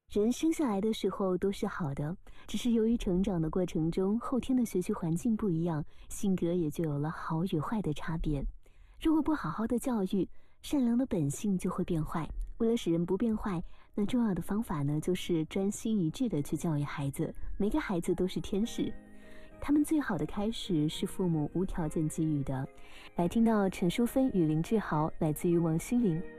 人生下来的时候都是好的，只是由于成长的过程中，后天的学习环境不一样，性格也就有了好与坏的差别。如果不好好的教育，善良的本性就会变坏。为了使人不变坏，那重要的方法呢，就是专心一致的去教育孩子。每个孩子都是天使，他们最好的开始是父母无条件给予的。来听到陈淑芬与林志豪，来自于王心凌。